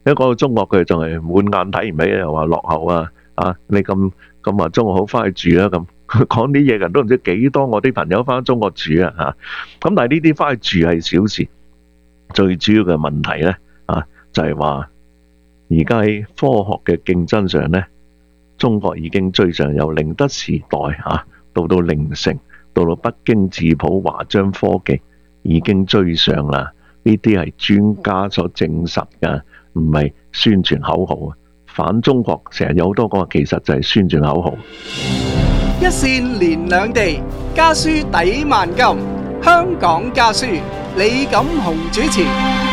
一講到中國佢仲係滿眼睇唔起，又話落後啊！你咁話中國好，翻去住啦咁。講啲嘢人都唔知幾多，我啲朋友翻中國住啊！咁但係呢啲翻去住係小事，最主要嘅問題咧就係話而家喺科學嘅競爭上咧，中國已經追上，由寧德時代到凌城，到北京智譜華章科技已經追上啦。呢啲係專家所證實嘅，唔係宣傳口號。反中國成日有好多個，其實就係宣傳口號。 一線連兩地，家書抵萬金。香港家書，李錦雄主持。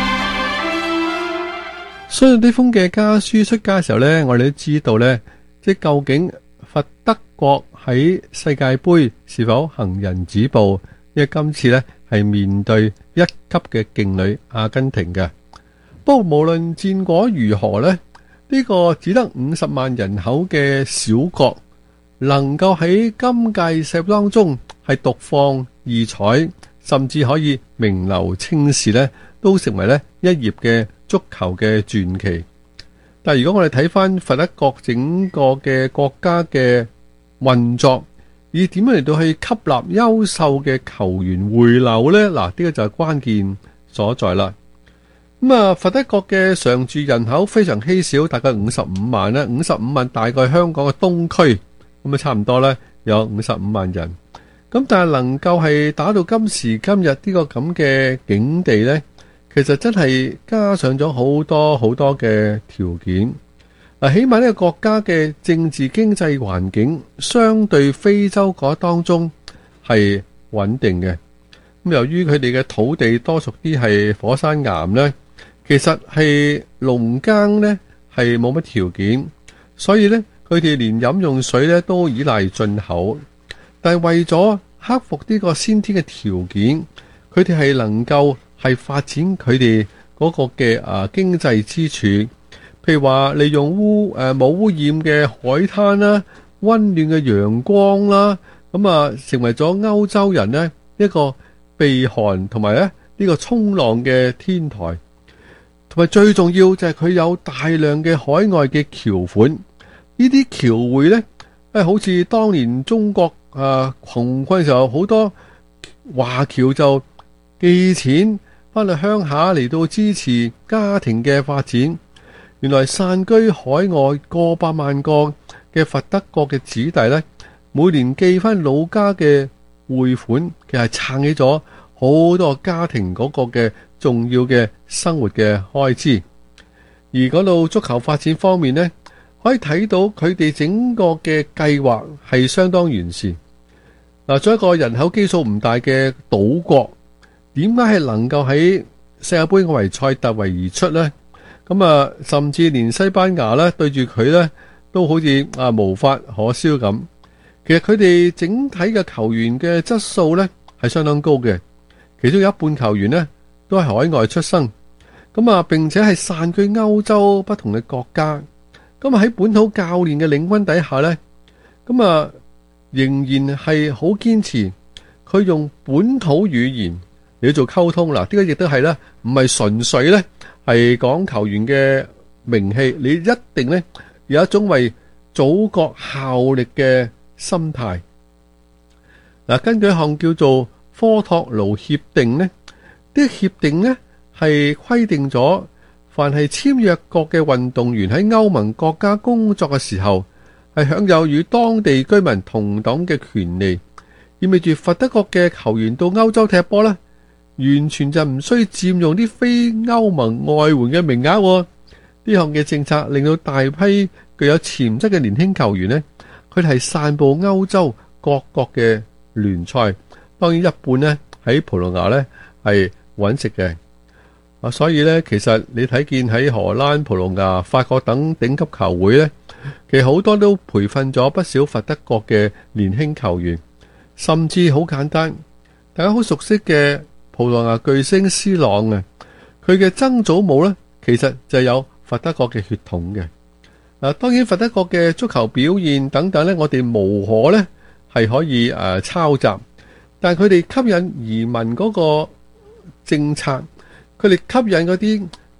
所以呢封嘅家書出街嘅時候呢，我哋都知道呢，即係究竟佛德國喺世界盃是否行人止步？因為今次呢係面對一級嘅勁旅阿根廷嘅。不過無論戰果如何呢，呢個只得50萬人口嘅小國，能夠喺今屆世盃當中係獨放異彩，甚至可以名留青史呢，都成為呢一頁嘅足球嘅傳奇。但係如果我哋睇翻佛德國整個嘅國家嘅運作，以點樣嚟到去吸納優秀嘅球員回流呢？嗱，呢個就係關鍵所在啦。佛德國嘅常住人口非常稀少，大概55萬啦，55萬大概香港嘅東區，咁差唔多呢，有55萬人。咁但係能夠係打到今時今日呢個咁嘅境地呢，其實真係加上咗好多好多嘅條件。起碼呢個國家嘅政治經濟環境相對非洲嗰當中係穩定嘅。咁由於佢哋嘅土地多屬啲係火山岩呢，其實係農耕呢係冇乜條件，所以呢，佢哋連飲用水呢都依賴進口。但係為咗克服呢個先天嘅條件，佢哋係能夠係發展佢哋嗰個嘅經濟支柱。譬如話利用冇污染嘅海灘啦，溫暖嘅陽光啦，成為咗歐洲人呢一個避寒同埋咧呢個衝浪嘅天台，同埋最重要就係佢有大量嘅海外嘅僑款。呢啲僑匯呢，好似當年中國窮困嘅時候，好多華僑就寄錢翻去鄉下嚟到支持家庭嘅發展。原來散居海外過百萬個嘅佛德國嘅子弟呢，每年寄翻老家嘅匯款，其實撐起咗好多家庭嗰個嘅重要嘅生活嘅開支。而嗰度足球發展方面呢，可以睇到佢哋整個嘅計劃係相當完善。嗱，作為一個人口基數唔大嘅島國，點解係能夠喺世界盃外圍賽突圍而出呢？甚至連西班牙咧對住佢咧都好似無法可銷咁。其實佢哋整體嘅球員嘅質素咧係相當高嘅，其中有一半球員呢都係海外出生，並且係散居歐洲不同嘅國家。喺本土教練嘅領軍底下咧，仍然係好堅持佢用本土語言嚟做溝通。嗱，呢個亦都係咧唔係純粹咧係講球員嘅名氣，你一定呢有一種為祖國效力嘅心態。根據一項叫做科托盧協定呢啲協定呢係規定咗，凡係簽約國嘅運動員喺歐盟國家工作嘅時候，係享有與當地居民同等嘅權利，意味住佛德國嘅球員到歐洲踢波呢，完全就唔需要佔用啲非歐盟外援嘅名額。呢項嘅政策令到大批具有潛質嘅年輕球員呢，佢哋係散佈歐洲各國嘅聯賽，當然一半呢喺葡萄牙呢係揾食嘅。所以呢，其實你睇見喺荷蘭、葡萄牙、法國等頂級球會呢，其實好多都培訓咗不少佛德國嘅年輕球員，甚至好簡單，大家好熟悉嘅葡萄牙巨星 C 朗啊，佢嘅曾祖母呢，其實就有佛德國嘅血統嘅。當然佛德國嘅足球表現等等呢，我哋無可呢係可以抄襲，但係佢哋吸引移民嗰個政策，佢哋吸引嗰啲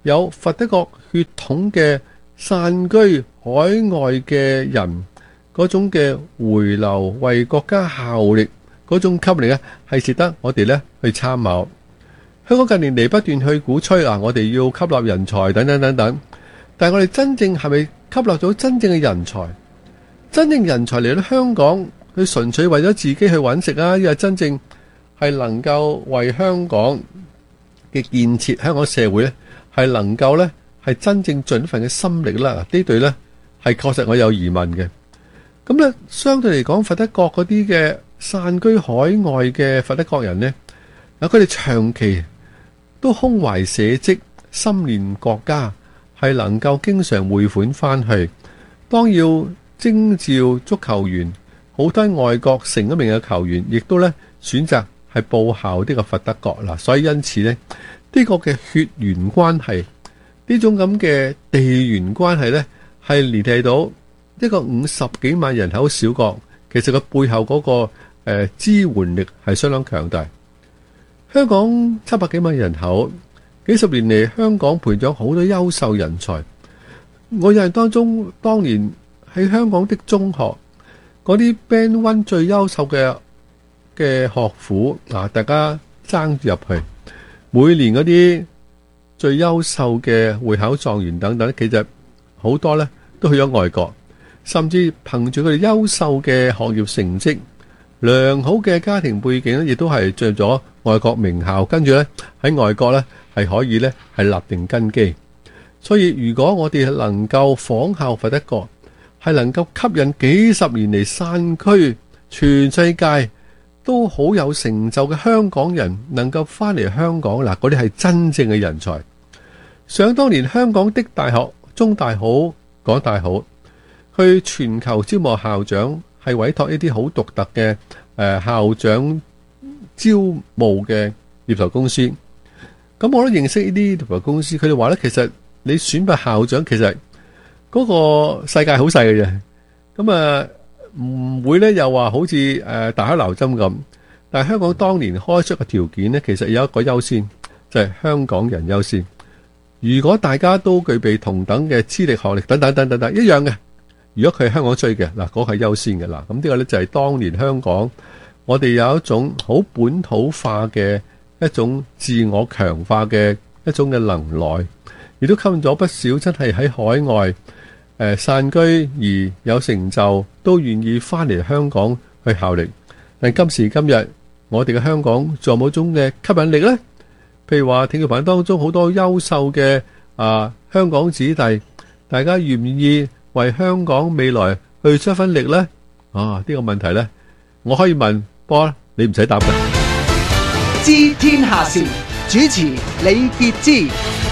有佛得角血統嘅散居海外嘅人嗰種嘅回流為國家效力嗰種吸引力咧，係值得我哋咧去參考。香港近年嚟不斷去鼓吹我哋要吸納人才等等等等，但係我哋真正係咪吸納咗真正嘅人才？真正人才嚟到香港，佢純粹為咗自己去揾食啊，因為真正係能夠為香港嘅建設、香港社會咧，係能夠咧係真正盡份嘅心力啦。呢對咧係確實我有疑問嘅。咁咧相對嚟講，佛得角嗰啲嘅散居海外嘅佛得角人呢，佢哋長期都胸懷社稷、心念國家，係能夠經常匯款翻去。當要徵召足球員，好多外國成咗名嘅球員，亦都咧選擇係報效呢個佛得角啦。所以因此呢，呢個嘅血緣關係，呢種咁嘅地緣關係呢，係聯繫到一個50幾萬人口小國，其實個背後嗰個支援力係相當強大。香港700幾萬人口，幾十年嚟香港培養好多優秀人才。我印象當中，當年喺香港的中學嗰啲 Band 1最優秀嘅學府大家爭住入去，每年嗰啲最優秀嘅會考狀元等等，其實好多呢都去咗外國，甚至憑住佢哋優秀嘅學業成績、良好嘅家庭背景咧，亦都係進入咗外國名校，跟住呢喺外國呢係可以呢係立定根基。所以如果我哋能夠仿效佛得角，係能夠吸引幾十年嚟散居全世界都好有成就嘅香港人能夠翻嚟香港，嗱，嗰啲係真正嘅人才。想當年香港的大學，中大好，港大好，去全球招募校長，係委託一啲好獨特嘅校長招募嘅獵頭公司。咁我都認識呢啲獵頭公司，佢哋話咧，其實你選拔校長，其實嗰個世界好細嘅啫。咁唔會咧又話好似大海撈針咁。但係香港當年開出嘅條件呢，其實有一個優先，就係香港人優先。如果大家都具備同等嘅資歷、學歷等等等等等一樣嘅，如果佢係香港追嘅嗱，嗰個係優先嘅嗱。咁呢個呢，就係當年香港我哋有一種好本土化嘅一種自我強化嘅一種嘅能耐，亦都吸引咗不少真係喺海外散居而有成就，都願意翻嚟香港去效力。但今時今日，我哋嘅香港仲有冇種嘅吸引力呢？譬如話，聽眾朋友當中好多優秀嘅香港子弟，大家願唔願意為香港未來去出一分力呢？呢個問題呢，我可以問波，你唔使答嘅。 知天下事，主持李傑之。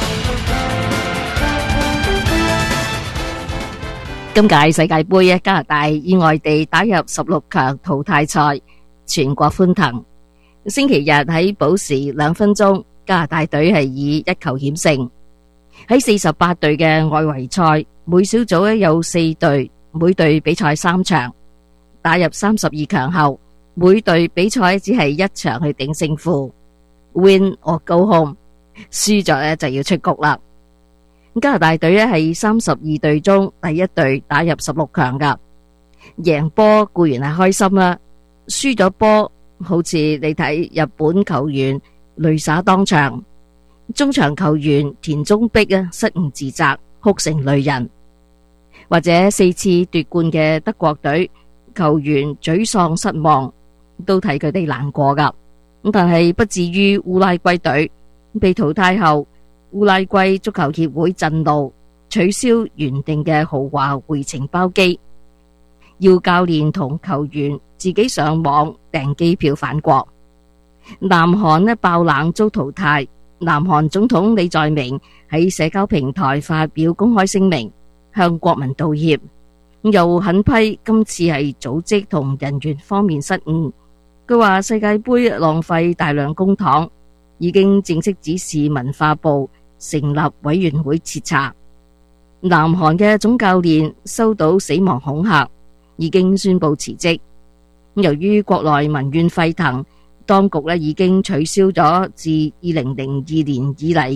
今屆世界盃，加拿大意外地打入16強淘汰賽，全國歡騰。星期日喺補時2分鐘，加拿大隊係以1球險勝。喺48隊嘅外圍賽，每小組有4隊，每隊比賽3場。打入32強後，每隊比賽只係1場去定勝負 ，win or go home， 輸咗就要出局啦。加拿大隊咧係32隊中第一隊打入16強噶，贏波固然係開心啦，輸咗波好似你睇日本球員淚灑當場，中場球員田中碧失誤自責，哭成淚人，或者4次奪冠嘅德國隊球員沮喪失望，都睇佢哋難過噶。咁但係不至於烏拉圭隊被淘汰後，烏拉圭足球協會震怒，取消原定嘅豪華回程包機，要教練同球員自己上網訂機票返國。南韓爆冷遭淘汰，南韓總統李在明喺社交平台發表公開聲明，向國民道歉，又狠批今次係組織同人員方面失誤。佢話世界杯浪費大量公帑，已經正式指示文化部成立委員會徹查。南韓嘅總教練收到死亡恐嚇，已經宣布辭職。由於國內民怨沸騰，當局已經取消咗自2002年以嚟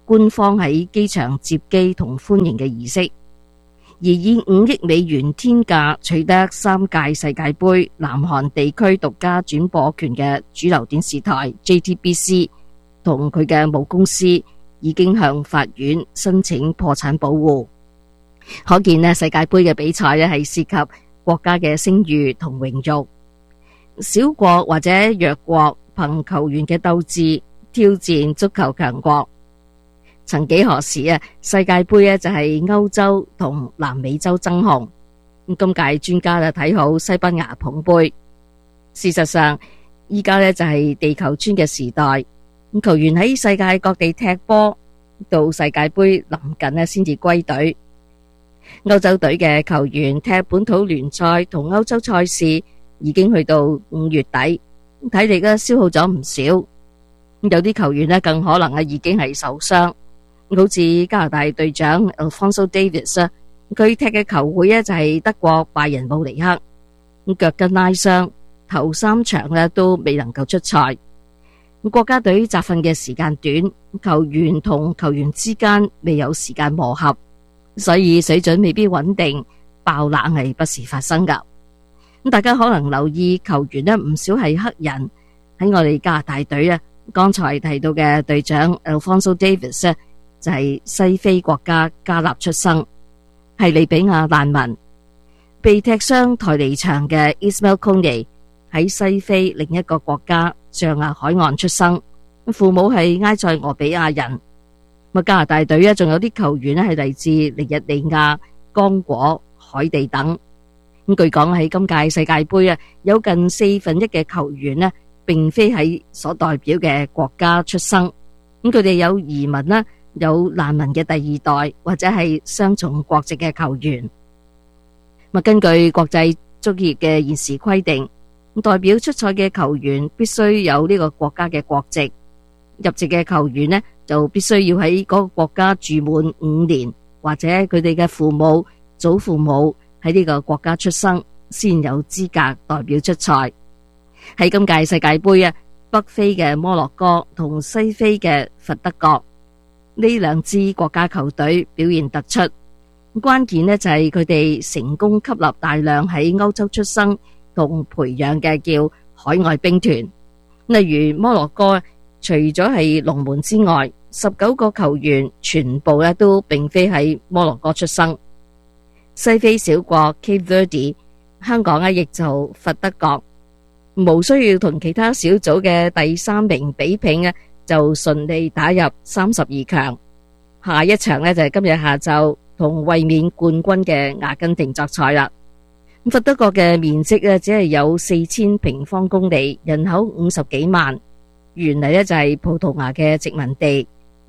官方喺機場接機同歡迎嘅儀式，而以5億美元天價取得3屆世界盃南韓地區獨家轉播權嘅主流電視台 JTBC 同佢嘅母公司已經向法院申請破產保護。可見呢，世界盃嘅比賽呢係涉及國家嘅聲譽同榮譽，小國或者弱國憑球員嘅鬥志挑戰足球強國。曾幾何時啊，世界盃呢就係歐洲同南美洲爭雄。今屆專家就睇好西班牙捧盃。事實上，依家呢就係地球村嘅時代，球員喺世界各地踢波，到世界盃臨近呢先至歸隊。歐洲隊嘅球員踢本土聯賽同歐洲賽事已經去到5月底，體力呢消耗咗唔少。有啲球員呢更可能已經係受傷，好似加拿大隊長 Alphonso Davies 佢踢嘅球會呢就係德國拜仁慕尼黑，腳筋拉傷，頭3場呢都未能夠出賽。國家隊集訓嘅時間短，球員同球員之間未有時間磨合，所以水準未必穩定，爆冷係不時發生噶。大家可能留意球員呢唔少係黑人，喺我哋加拿大隊啊，剛才提到嘅隊長 Alphonso Davies 就係西非國家加納出生，係利比亞難民。被踢傷台離場嘅 Ismail Kone 喺西非另一個國家象牙海岸出生，父母係埃塞俄比亞人。加拿大隊仲有啲球員係嚟自尼日利亞、剛果、海地等。據講喺今屆世界盃有近1/4嘅球員並非喺所代表嘅國家出生。佢哋有移民有難民嘅第2代或者係雙重國籍嘅球員。根據國際足協嘅現時規定，代表出賽嘅球員必須有呢個國家嘅國籍，入籍嘅球員就必須要喺嗰個國家住滿5年，或者佢哋嘅父母、祖父母喺呢個國家出生，先有資格代表出賽。喺今屆世界盃北非嘅摩洛哥同西非嘅佛得角呢2支國家球隊表現突出，關鍵就係佢哋成功吸納大量喺歐洲出生同培養嘅叫海外兵團。例如摩洛哥除咗係龍門之外，19個球員全部都並非喺摩洛哥出生。西非小國 Cape Verde 香港譯做佛得角，無需要同其他小組嘅第3名比拼就順利打入32強。下一場就係今日下晝同衛冕冠軍嘅阿根廷作賽啦。佛得角嘅面積只係有4000平方公里，人口50幾萬。原嚟就係葡萄牙嘅殖民地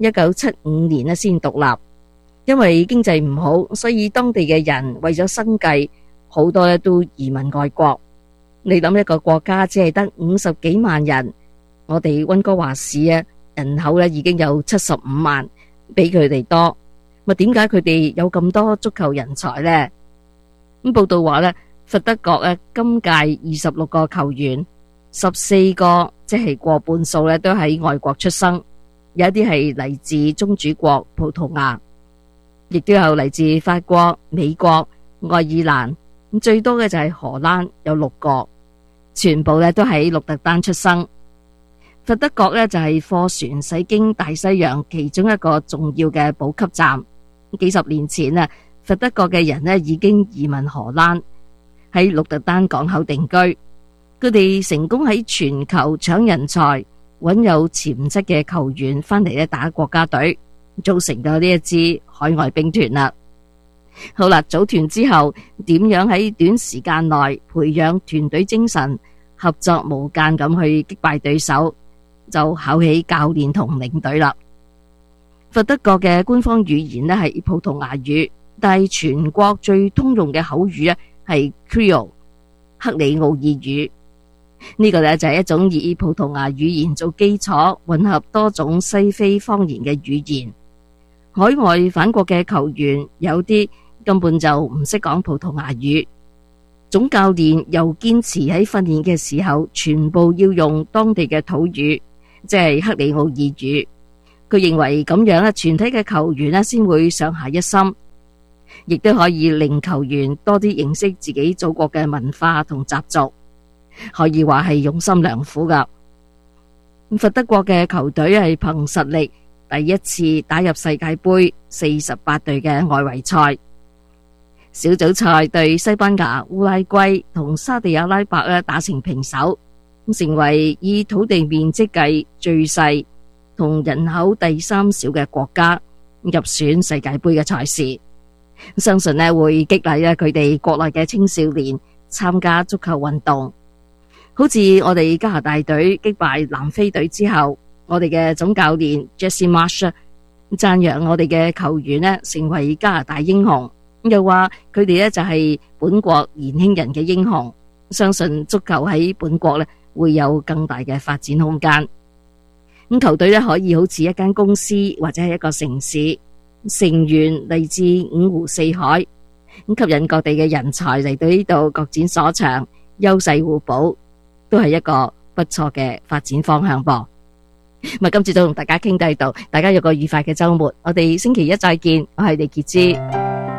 ，1975年先獨立。因為經濟唔好，所以當地嘅人為咗生計，好多都移民外國。你諗一個國家只係得50幾萬人，我哋溫哥華市人口已經有75萬，比佢哋多。點解佢哋有咁多足球人才呢？報道話佛得角今屆26個球員，14個即係過半數都喺外國出生，有一啲係嚟自宗主國葡萄牙，亦都有嚟自法國、美國、愛爾蘭，最多嘅就係荷蘭有6個，全部都喺鹿特丹出生。佛得角就係貨船駛經大西洋其中一個重要嘅補給站。幾十年前佛得角嘅人已經移民荷蘭，喺鹿特丹港口定居。佢哋成功喺全球搶人才，揾有潛質嘅球員返嚟打國家隊，組成咗呢一支海外兵團啦。好啦，組團之後點樣喺短時間內培養團隊精神，合作無間咁去擊敗對手，就考起教練同領隊啦。佛得角嘅官方語言係葡萄牙語，但係全國最通用嘅口語係 Creole 克里奧爾語。呢個就係一種以葡萄牙語言做基礎，混合多種西非方言嘅語言。海外返國嘅球員有啲根本就唔識講葡萄牙語，總教練又堅持喺訓練嘅時候全部要用當地嘅土語，即係克里奧爾語。 佢認為咁樣咧，全體嘅球員咧先會上下一心，亦都可以令球員多啲認識自己祖國嘅文化同習俗，可以話係用心良苦噶。佛得國嘅球隊係憑實力第一次打入世界盃48隊嘅外圍賽，小組賽對西班牙、烏拉圭同沙地阿拉伯咧打成平手，成為以土地面積計最細同人口第3少嘅國家入選世界盃嘅賽事。相信咧會激勵佢哋國內嘅青少年參加足球運動。好似我哋加拿大隊擊敗南非隊之後，我哋嘅總教練 Jesse Marsh 讚揚我哋嘅球員咧成為加拿大英雄，又話佢哋咧就係本國年輕人嘅英雄，相信足球喺本國咧會有更大嘅發展空間。咁球隊咧可以好似一間公司或者係一個城市，成員嚟自5湖4海，咁吸引各地嘅人才嚟到呢度各展所長，優勢互補，都係一個不錯嘅發展方向噃。今次就同大家傾到呢度，大家有個愉快嘅周末，我哋星期一再見，我係李潔芝。